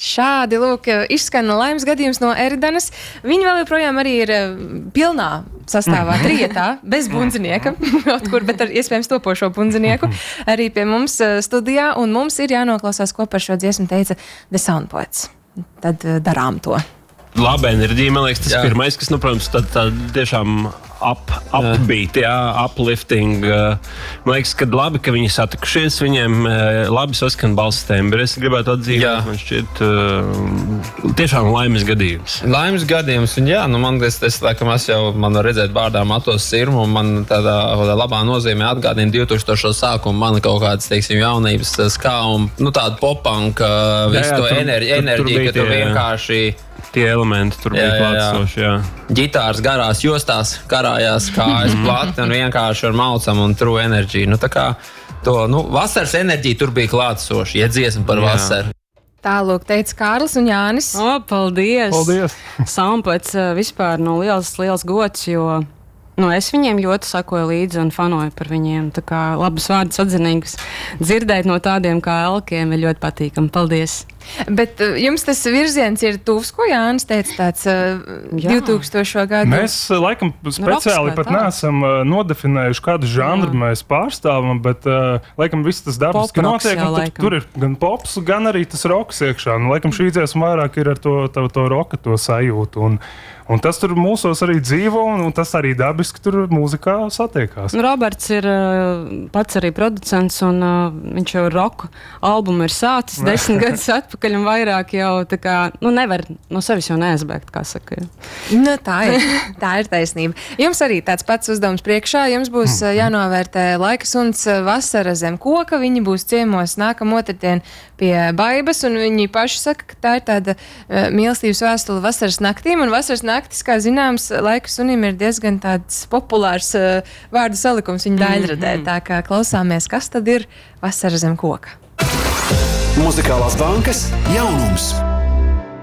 Šādi, lūk, izskan laimes gadījums no Eridanas. Viņi vēl joprojām arī ir pilnā sastāvā trietā, bez bundzinieka, kaut kur, bet ar iespējams topošo bundzinieku, arī pie mums studijā, un mums ir jānoklausās, ko par šo dziesmu teica The Sound Poets. Tad darām to. Laba enerģija, man liekas, tas pirmais, kas, protams, tā tiešām upbeat, uplifting. Man liekas, ka labi, ka viņi satikušies, viņiem labi saskan balss tembri. Es gribētu atzīmēt, man šķiet tiešām laimes gadījums. Laimes gadījums, un man var redzēt vārdā Matos Sirmu, un man tādā labā nozīmē atgādina 2000. sākumu, man kaut kādas, teiksim, jaunības skā, un tāda pop-punk, visu to enerģiju, ka tu vienkārši... Tie elementi tur bija klātsoši, Ģitāras garās jostās, karājās, kājas plati un vienkārši ar maucam un true enerģiju. Tā kā vasaras enerģija tur bija klātsoši, dziesma par vasaru. Tālūk teica Kārlis un Jānis. Paldies! Paldies! Sound Poets vispār liels gods, jo es viņiem ļoti sakoju līdzi un fanoju par viņiem. Tā kā labus vārdus atzinīgus dzirdēt no tādiem kā Elkiem ir ļoti patīkami. Paldies! Bet jums tas virziens ir tuvs, ko Jānis teica, tāds 2000. gadu? Mēs, laikam, speciāli pat neesam nodefinējuši, kādu žanru mēs pārstāvam, bet, laikam, viss tas dabas, ka notiek, tur ir gan pops, gan arī tas roks iekšā. Laikam, šī dziesma vairāk ir ar to roka, to sajūtu. Un tas tur mūsos arī dzīvo, un tas arī dabiski tur mūzikā satiekās. Roberts ir pats arī producents, un viņš jau roku albumu ir sācis 10 gadus atpakaļ un vairāk jau tā kā, nevar no sevis jau neaizbēgt, kā saka. Tā ir taisnība. Jums arī tāds pats uzdevums priekšā, jums būs jānovērtē Laika suns Vasara zem koka, viņi būs ciemos nākamā otrdien pie Baibas, un viņi paši saka, ka tā ir tāda mīlestības vēstule vasaras naktīm, un vasaras naktis, kā zināms, Laika sunim ir diezgan tāds populārs vārdu salikums viņa daļradē, tā kā klausāmies, kas tad ir Vasara zem koka. Muzikālās bankas jaunums.